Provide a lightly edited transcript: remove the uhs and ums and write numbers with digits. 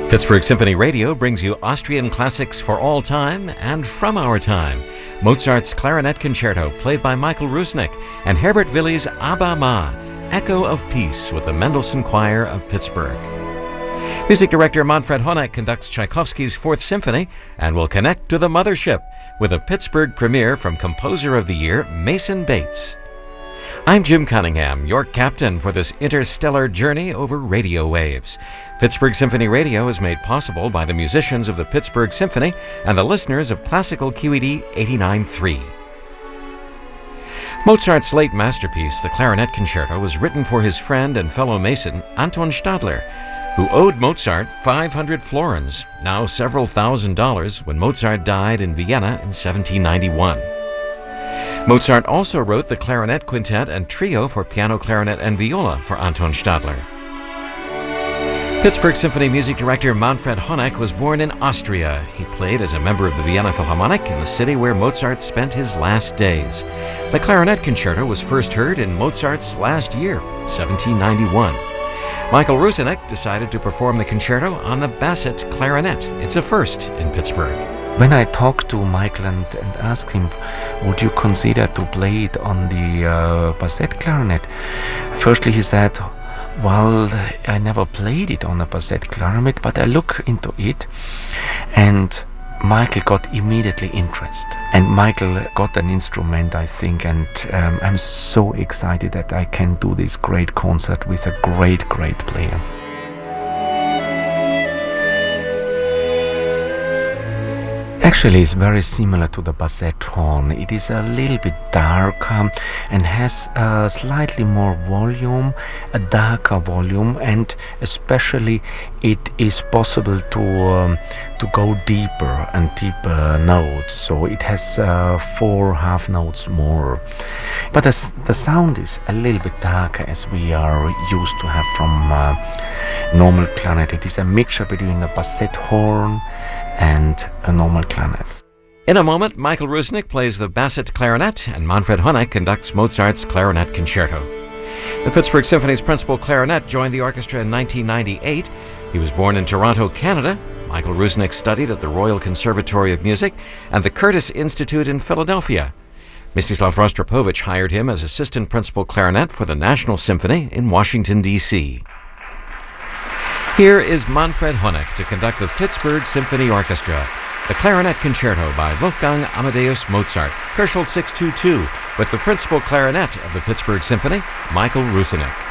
Pittsburgh Symphony Radio brings you Austrian classics for all time and from our time. Mozart's Clarinet Concerto, played by Michael Rusnick, and Herbert Willi's Abba Ma, Echo of Peace with the Mendelssohn Choir of Pittsburgh. Music director Manfred Honeck conducts Tchaikovsky's Fourth Symphony and will connect to the mothership with a Pittsburgh premiere from Composer of the Year Mason Bates. I'm Jim Cunningham, your captain for this interstellar journey over radio waves. Pittsburgh Symphony Radio is made possible by the musicians of the Pittsburgh Symphony and the listeners of Classical QED 89.3. Mozart's late masterpiece, the Clarinet Concerto, was written for his friend and fellow Mason, Anton Stadler, who owed Mozart 500 florins, now several $1,000s, when Mozart died in Vienna in 1791. Mozart also wrote the Clarinet Quintet and Trio for piano, clarinet, and viola for Anton Stadler. Pittsburgh Symphony music director Manfred Honeck was born in Austria. He played as a member of the Vienna Philharmonic in the city where Mozart spent his last days. The Clarinet Concerto was first heard in Mozart's last year, 1791. Michael Rusnick decided to perform the concerto on the Bassett clarinet. It's a first in Pittsburgh. When I talked to Michael and asked him, would you consider to play it on the Bassett clarinet? Firstly, he said, well, I never played it on a Bassett clarinet, but I looked into it, and Michael got immediately interest. And Michael got an instrument, I think, and I'm so excited that I can do this great concert with a great player. Actually, it's very similar to the Bassett horn. It is a little bit darker and has a slightly more volume, a darker volume, and especially it is possible to go deeper and deeper notes. So it has 4 half notes more. But the sound is a little bit darker as we are used to have from normal clarinet. It is a mixture between a Bassett horn and a normal clarinet. In a moment, Michael Rusnick plays the Bassett clarinet and Manfred Honeck conducts Mozart's Clarinet Concerto. The Pittsburgh Symphony's principal clarinet joined the orchestra in 1998. He was born in Toronto, Canada. Michael Rusnick studied at the Royal Conservatory of Music and the Curtis Institute in Philadelphia. Mstislav Rostropovich hired him as assistant principal clarinet for the National Symphony in Washington, D.C. Here is Manfred Honeck to conduct the Pittsburgh Symphony Orchestra, the Clarinet Concerto by Wolfgang Amadeus Mozart, Köchel 622, with the principal clarinet of the Pittsburgh Symphony, Michael Rusnick.